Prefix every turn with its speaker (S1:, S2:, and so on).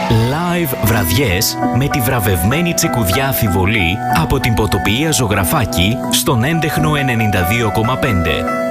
S1: Live βραδιές με τη βραβευμένη Τσικουδιά Αφιβολή από την Ποτοπηλία Ζωγραφάκη στον έντεχνο 92,5.